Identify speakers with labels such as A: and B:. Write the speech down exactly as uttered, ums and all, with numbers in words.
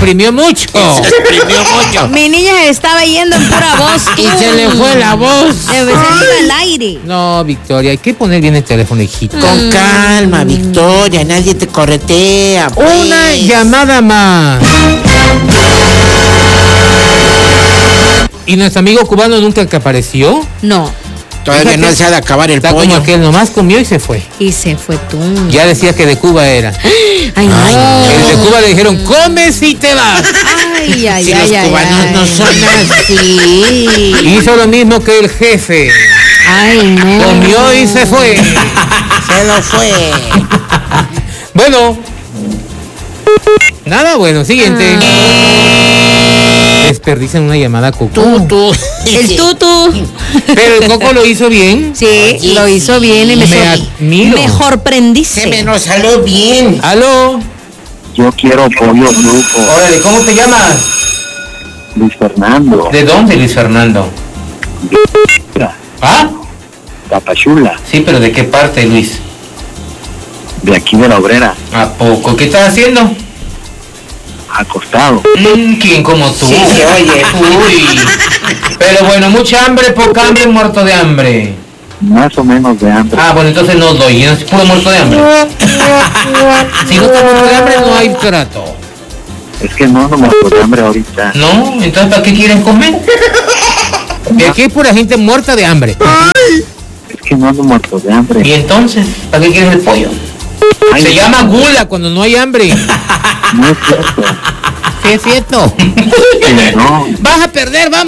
A: exprimió mucho.
B: Se exprimió mucho.
C: Mi niña se estaba yendo en pura voz.
A: Y se le fue la voz.
C: Se me iba al aire.
A: No, Victoria, hay que poner bien el teléfono, hijito.
B: Con calma, Victoria, nadie te corretea. Pues.
A: Una llamada más. ¿Y nuestro amigo cubano nunca que apareció?
C: No.
B: Todavía
A: Fíjate,
B: no se ha de acabar el
A: está
B: pollo.
A: como aquel, nomás comió y se fue.
C: Y se fue tú.
A: Ya decía que de Cuba era.
C: Ay, no.
A: El de Cuba le dijeron, comes y te vas.
C: Ay, ay,
B: Si
C: ay,
B: los
C: ay,
B: cubanos
C: ay.
B: no son
C: Sí.
A: Hizo lo mismo que el jefe.
C: Ay, no.
A: Comió y se fue.
B: Se lo fue.
A: Bueno. Nada, bueno, siguiente. Desperdician una llamada, Coco.
B: Tú, tú.
C: El
B: Sí.
C: tutu.
A: Pero el Coco lo hizo bien.
C: Sí,
B: Oye,
C: lo hizo bien y me,
A: Me
C: sor-
A: admiro.
C: me sorprendiste.
B: Se me nos salió bien.
A: Aló.
D: Yo quiero pollo grupo.
A: Órale, ¿cómo te llamas?
D: Luis Fernando.
A: ¿De dónde, Luis Fernando? ¿Ah?
D: Tapachula.
A: Sí, pero ¿de qué parte, Luis?
D: De aquí de la Obrera.
A: ¿A poco? ¿Qué estás haciendo?
D: Acostado.
A: Mm, ¿Quién como tú?
B: Sí, se oye.
A: Uy. Pero bueno, mucha hambre, poca hambre, muerto de hambre.
D: Más o menos de hambre.
A: Ah, bueno, entonces no doy, es puro muerto de hambre. Si no está muerto de hambre, no hay trato.
D: Es que no ando muerto de hambre ahorita.
A: ¿No? Entonces, ¿para qué quieren comer? Que aquí hay pura gente muerta de hambre.
D: Es que no ando muerto de hambre.
A: Y entonces, ¿para qué quieres el pollo?
D: Ay,
A: Se llama gula cuando no hay hambre.
D: no es cierto.
A: Sí, es cierto.
D: Que no.
A: Vas a perder, vamos.